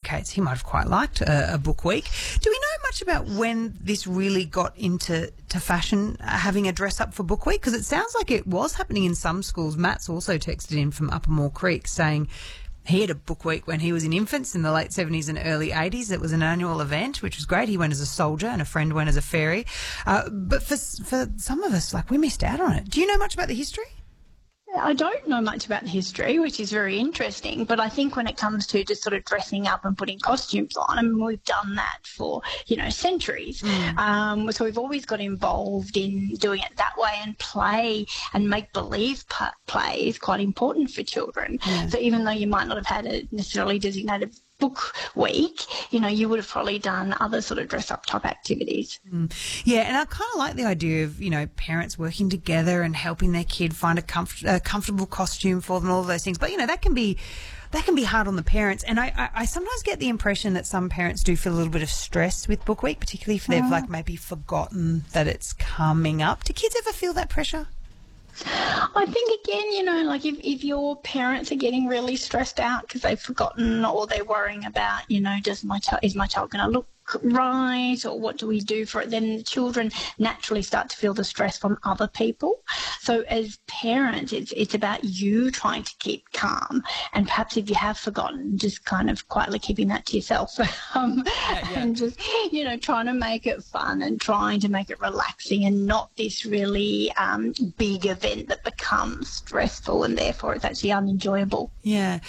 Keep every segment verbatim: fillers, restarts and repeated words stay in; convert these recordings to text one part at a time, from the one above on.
indicates he might have quite liked a, a book week. Do we know much about when this really got into to fashion, uh, having a dress-up for book week? Because it sounds like it was happening in some schools. Matt's also texted in from Upper Moor Creek saying he had a book week when he was in infants in the late seventies and early eighties. It was an annual event, which was great. He went as a soldier and a friend went as a fairy. Uh, but for for some of us, like, we missed out on it. Do you know much about the history? I don't know much about the history, which is very interesting, but I think when it comes to just sort of dressing up and putting costumes on, I mean, we've done that for, you know, centuries. Mm. Um, so we've always got involved in doing it that way, and play and make-believe play is quite important for children. Yeah. So even though you might not have had a necessarily designated book week, you know, you would have probably done other sort of dress-up type activities. Mm. Yeah, and I kind of like the idea of, you know, parents working together and helping their kid find a, comfort, a comfortable costume for them, all of those things. But, you know, that can be that can be hard on the parents. And I, I, I sometimes get the impression that some parents do feel a little bit of stress with book week, particularly if they've, uh, like, maybe forgotten that it's coming up. Do kids ever feel that pressure? I think, again, you know, like if, if your parents are getting really stressed out because they've forgotten, or they're worrying about, you know, does my child, is my child going to look right, or what do we do for it, then the children naturally start to feel the stress from other people. So as parents, it's it's about you trying to keep calm, and perhaps if you have forgotten, just kind of quietly keeping that to yourself, um, yeah, yeah. and just, you know, trying to make it fun and trying to make it relaxing, and not this really um, big event that becomes stressful and therefore it's actually unenjoyable. Yeah.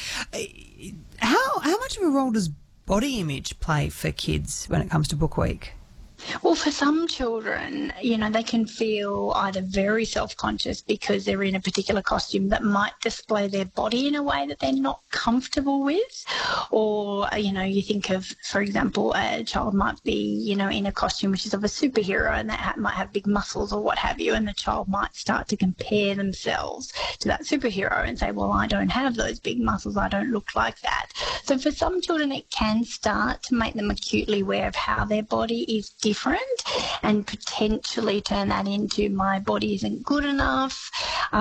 How how much of a role does body image play for kids when it comes to book week? Well, for some children, you know, they can feel either very self-conscious because they're in a particular costume that might display their body in a way that they're not comfortable with. Or, you know, you think of, for example, a child might be, you know, in a costume which is of a superhero, and that might have big muscles or what have you, and the child might start to compare themselves to that superhero and say, well, I don't have those big muscles, I don't look like that. So for some children, it can start to make them acutely aware of how their body is different, and potentially turn that into, my body isn't good enough,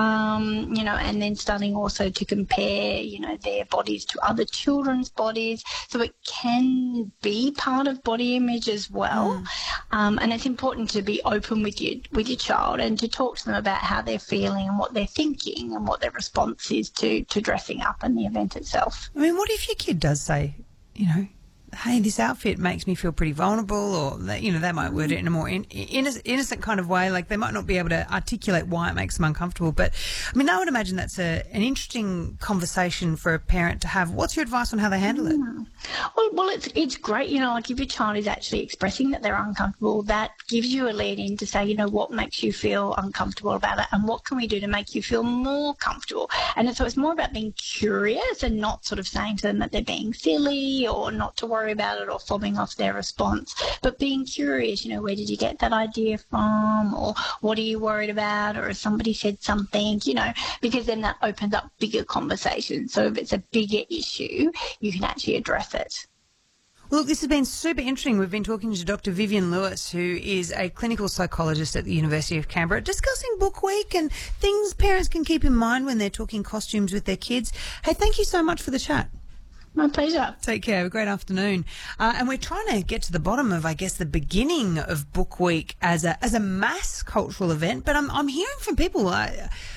um, you know, and then starting also to compare, you know, their bodies to other children's bodies. So it can be part of body image as well. Mm. Um, and it's important to be open with you, with your child, and to talk to them about how they're feeling and what they're thinking and what their response is to, to dressing up and the event itself. I mean, what if your kid does say, you know, hey, this outfit makes me feel pretty vulnerable, or, that, you know, they might word it in a more in, innocent, innocent kind of way. Like, they might not be able to articulate why it makes them uncomfortable. But, I mean, I would imagine that's a, an interesting conversation for a parent to have. What's your advice on how they handle it? Mm. Well, well, it's it's great, you know, like if your child is actually expressing that they're uncomfortable, that gives you a lead in to say, you know, what makes you feel uncomfortable about it, and what can we do to make you feel more comfortable? And so it's more about being curious and not sort of saying to them that they're being silly or not to worry about it or fobbing off their response, but being curious, you know, where did you get that idea from, or what are you worried about, or if somebody said something, you know, because then that opens up bigger conversations. So if it's a bigger issue, you can actually address it. Well, look, this has been super interesting. We've been talking to Doctor Vivian Lewis, who is a clinical psychologist at the University of Canberra, discussing book week and things parents can keep in mind when they're talking costumes with their kids. Hey, thank you so much for the chat. My pleasure. Take care. Have a great afternoon. Uh, and we're trying to get to the bottom of, I guess, the beginning of Book Week as a as a mass cultural event. But I'm I'm hearing from people. Uh,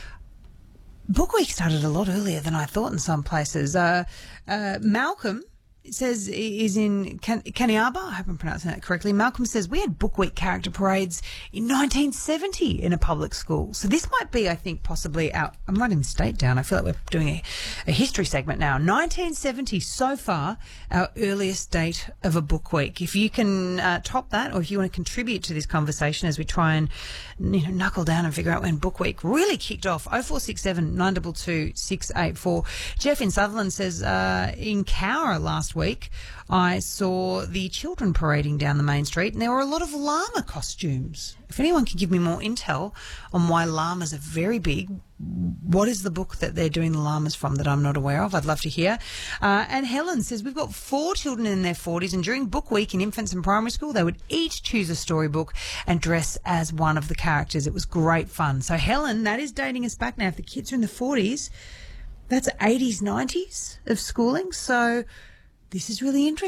Book Week started a lot earlier than I thought in some places. Uh, uh, Malcolm. It says is in Can- Kaniaba. I hope I'm pronouncing that correctly. Malcolm says we had Book Week character parades in nineteen seventy in a public school. So this might be, I think, possibly our. I'm writing the state down. I feel like we're doing a, a history segment now. nineteen seventy so far, our earliest date of a Book Week. If you can uh, top that, or if you want to contribute to this conversation as we try and, you know, knuckle down and figure out when Book Week really kicked off. oh four six seven, nine two two, six eight four. Jeff in Sutherland says uh, in Cowra last week, I saw the children parading down the main street, and there were a lot of llama costumes. If anyone can give me more intel on why llamas are very big, what is the book that they're doing the llamas from that I'm not aware of? I'd love to hear. Uh, and Helen says we've got four children in their forties, and during Book Week in infants and primary school, they would each choose a storybook and dress as one of the characters. It was great fun. So Helen, that is dating us back now. If the kids are in the forties, that's eighties, nineties of schooling. So this is really interesting.